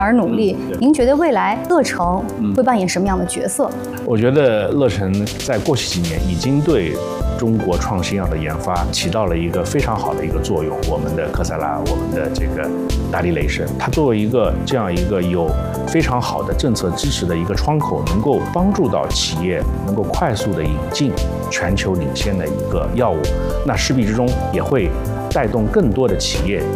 而努力。您觉得未来乐成会扮演什么样的角色？ 我觉得乐成在过去几年已经对中国创新药的研发起到了一个非常好的一个作用。我们的科赛拉，我们的这个大力雷神，它作为这样一个有非常好的政策支持的一个窗口，能够帮助到企业能够快速的引进全球领先的一个药物，那势必之中也会带动更多的企业